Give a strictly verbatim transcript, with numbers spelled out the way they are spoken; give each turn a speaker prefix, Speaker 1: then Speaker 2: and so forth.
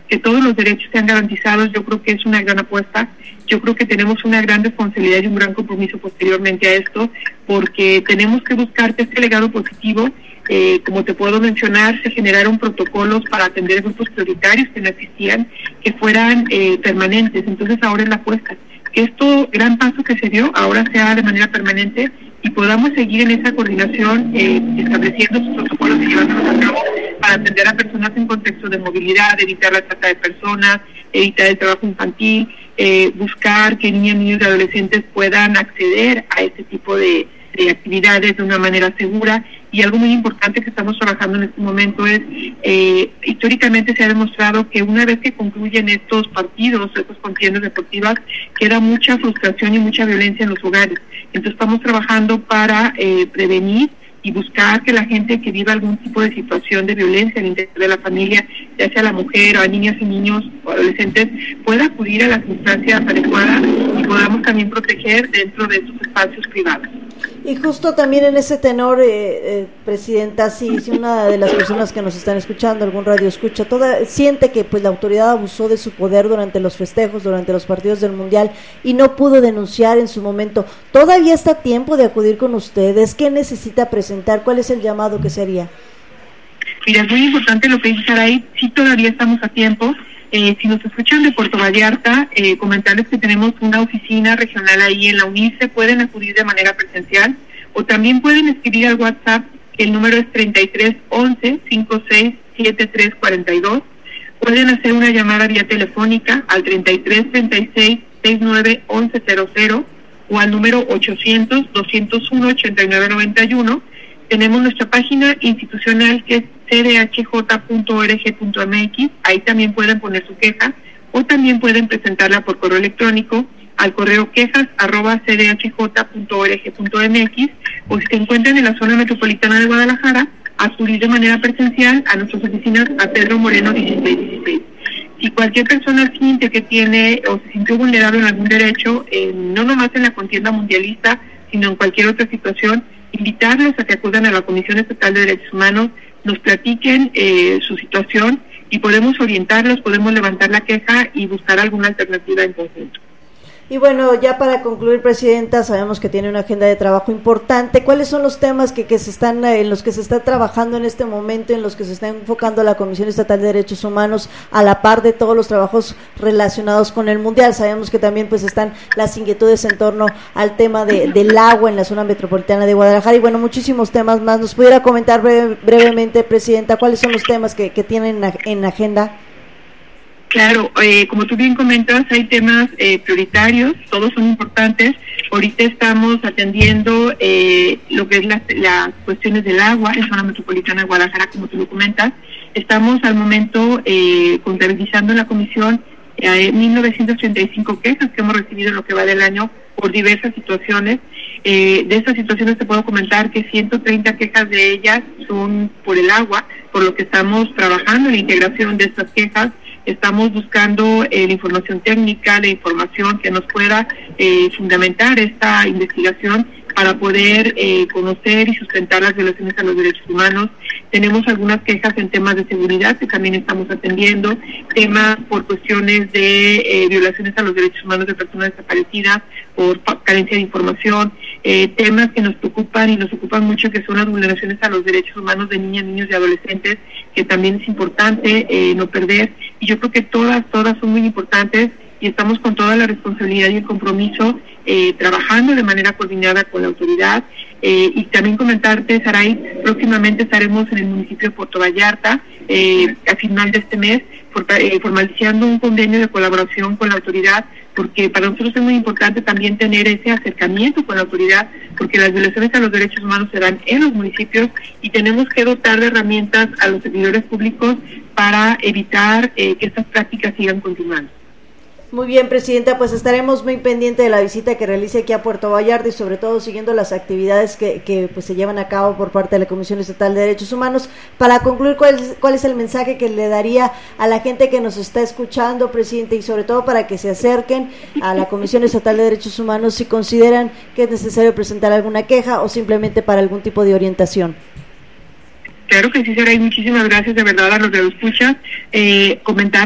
Speaker 1: que todos los derechos sean garantizados. Yo creo que es una gran apuesta. Yo creo que tenemos una gran responsabilidad y un gran compromiso posteriormente a esto, porque tenemos que buscar que este legado positivo, eh, como te puedo mencionar, se generaron protocolos para atender grupos prioritarios que no existían, que fueran eh, permanentes. Entonces ahora es la apuesta, que esto gran paso que se dio ahora sea de manera permanente y podamos seguir en esa coordinación, eh, estableciendo sus protocolos y llevándolos a cabo para atender a personas en contexto de movilidad, evitar la trata de personas, evitar el trabajo infantil, eh, buscar que niñas, niños y adolescentes puedan acceder a este tipo de, de actividades de una manera segura. Y algo muy importante que estamos trabajando en este momento es, eh, históricamente se ha demostrado que una vez que concluyen estos partidos, estas contiendas deportivas, queda mucha frustración y mucha violencia en los hogares. Entonces estamos trabajando para eh, prevenir y buscar que la gente que viva algún tipo de situación de violencia al interior de la familia, ya sea la mujer o a niñas y niños o adolescentes, pueda acudir a las instancias adecuadas y podamos también proteger dentro de estos espacios privados.
Speaker 2: Y justo también en ese tenor, eh, eh, Presidenta, si, si una de las personas que nos están escuchando, algún radio escucha, toda, siente que pues la autoridad abusó de su poder durante los festejos, durante los partidos del Mundial y no pudo denunciar en su momento, ¿todavía está a tiempo de acudir con ustedes? ¿Qué necesita presentar? ¿Cuál es el llamado que se haría?
Speaker 1: Mira, es muy importante lo que dice Saray, sí todavía estamos a tiempo. Eh, si nos escuchan de Puerto Vallarta, eh, comentarles que tenemos una oficina regional ahí en la UNICE, pueden acudir de manera presencial o también pueden escribir al WhatsApp, el número es treinta y tres once cincuenta y seis setenta y tres cuarenta y dos, pueden hacer una llamada vía telefónica al treinta y tres treinta y seis sesenta y nueve once cero cero o al número ochocientos doscientos uno ochenta y nueve noventa y uno. Tenemos nuestra página institucional que es c d h j punto org punto m x, ahí también pueden poner su queja o también pueden presentarla por correo electrónico al correo quejas arroba c d h j punto org punto m x, o si se encuentran en la zona metropolitana de Guadalajara, acudir de manera presencial a nuestras oficinas a Pedro Moreno dieciséis dieciséis. Si cualquier persona siente que tiene o se sintió vulnerable en algún derecho, eh, no nomás en la contienda mundialista, sino en cualquier otra situación, invitarlos a que acudan a la Comisión Estatal de Derechos Humanos, nos platiquen eh, su situación y podemos orientarlos, podemos levantar la queja y buscar alguna alternativa en conjunto.
Speaker 2: Y bueno, ya para concluir, Presidenta, sabemos que tiene una agenda de trabajo importante. ¿Cuáles son los temas que, que se están en los que se está trabajando en este momento, en los que se está enfocando la Comisión Estatal de Derechos Humanos a la par de todos los trabajos relacionados con el Mundial? Sabemos que también pues están las inquietudes en torno al tema de, del agua en la zona metropolitana de Guadalajara y bueno, muchísimos temas más. ¿Nos pudiera comentar breve, brevemente, Presidenta, cuáles son los temas que, que tienen en agenda?
Speaker 1: Claro, eh, como tú bien comentas, hay temas eh, prioritarios, todos son importantes. Ahorita estamos atendiendo eh, lo que es las la cuestiones del agua en zona metropolitana de Guadalajara, como tú lo comentas. Estamos al momento eh, contabilizando en la comisión eh, mil novecientas treinta y cinco quejas que hemos recibido en lo que va del año por diversas situaciones. Eh, de estas situaciones te puedo comentar que ciento treinta quejas de ellas son por el agua, por lo que estamos trabajando en la integración de estas quejas. Estamos buscando eh, la información técnica, la información que nos pueda eh, fundamentar esta investigación para poder eh, conocer y sustentar las violaciones a los derechos humanos. Tenemos algunas quejas en temas de seguridad que también estamos atendiendo, temas por cuestiones de eh, violaciones a los derechos humanos de personas desaparecidas, por carencia de información, eh, temas que nos preocupan y nos ocupan mucho, que son las vulneraciones a los derechos humanos de niñas, niños y adolescentes, que también es importante eh, no perder. Y yo creo que todas, todas son muy importantes y estamos con toda la responsabilidad y el compromiso eh, trabajando de manera coordinada con la autoridad. Eh, y también comentarte, Saray, próximamente estaremos en el municipio de Puerto Vallarta eh, a final de este mes por, eh, formalizando un convenio de colaboración con la autoridad, porque para nosotros es muy importante también tener ese acercamiento con la autoridad, porque las violaciones a los derechos humanos se dan en los municipios y tenemos que dotar de herramientas a los servidores públicos para evitar eh, que estas prácticas sigan continuando.
Speaker 2: Muy bien, Presidenta, pues estaremos muy pendientes de la visita que realice aquí a Puerto Vallarta y sobre todo siguiendo las actividades que, que pues se llevan a cabo por parte de la Comisión Estatal de Derechos Humanos. Para concluir, ¿cuál es, cuál es el mensaje que le daría a la gente que nos está escuchando, Presidente, y sobre todo para que se acerquen a la Comisión Estatal de Derechos Humanos si consideran que es necesario presentar alguna queja o simplemente para algún tipo de orientación?
Speaker 1: Claro que sí, Saray, muchísimas gracias de verdad a los que lo escuchan. Eh, comentar